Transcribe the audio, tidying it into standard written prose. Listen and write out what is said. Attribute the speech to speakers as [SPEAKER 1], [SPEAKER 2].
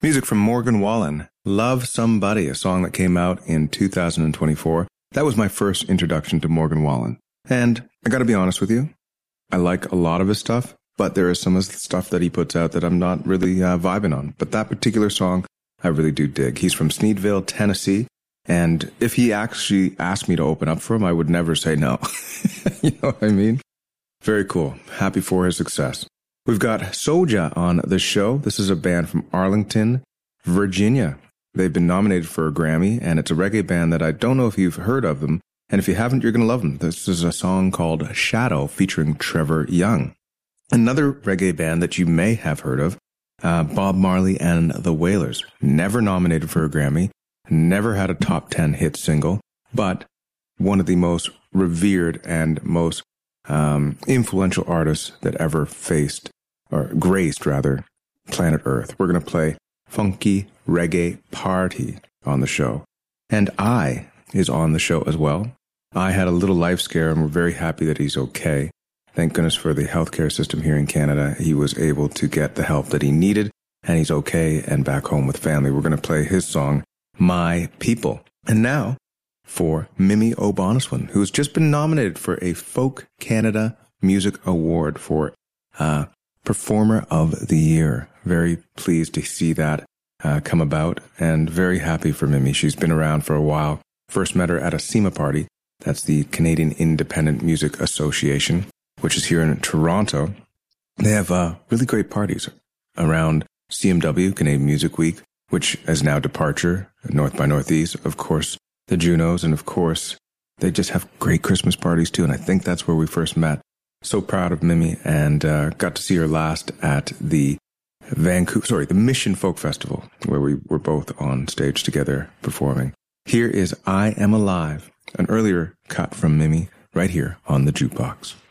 [SPEAKER 1] Music from Morgan Wallen, Love Somebody, a song that came out in 2024. That was my first introduction to Morgan Wallen. And I gotta be honest with you, I like a lot of his stuff, but there is some of the stuff that he puts out that I'm not really vibing on. But that particular song, I really do dig. He's from Sneedville, Tennessee. And if he actually asked me to open up for him, I would never say no. You know what I mean? Very cool. Happy for his success. We've got Soja on the show. This is a band from Arlington, Virginia. They've been nominated for a Grammy, and it's a reggae band that I don't know if you've heard of them. And if you haven't, you're going to love them. This is a song called Shadow featuring Trevor Young. Another reggae band that you may have heard of, Bob Marley and the Wailers. Never nominated for a Grammy, never had a top 10 hit single, but one of the most revered and most influential artists that ever graced planet Earth. We're going to play Funky Reggae Party on the show. And I is on the show as well. I had a little life scare, and we're very happy that he's okay. Thank goodness for the healthcare system here in Canada. He was able to get the help that he needed, and he's okay and back home with family. We're going to play his song, My People. And now for Mimi O'Bonnesswin, who's just been nominated for a Folk Canada Music Award for Performer of the Year. Very pleased to see that come about, and very happy for Mimi. She's been around for a while. First met her at a SEMA party. That's the Canadian Independent Music Association, which is here in Toronto. They have really great parties around CMW, Canadian Music Week, which is now Departure, North by Northeast, of course, the Junos, and of course, they just have great Christmas parties too, and I think that's where we first met. So proud of Mimi, and got to see her last at the the Mission Folk Festival, where we were both on stage together performing. Here is I Am Alive, an earlier cut from Mimi, right here on the Jukebox.